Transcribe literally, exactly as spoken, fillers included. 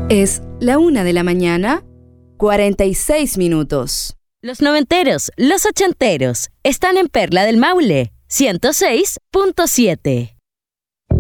Es la una de la mañana, cuarenta y seis minutos. Los noventeros, los ochenteros, están en Perla del Maule, ciento seis punto siete.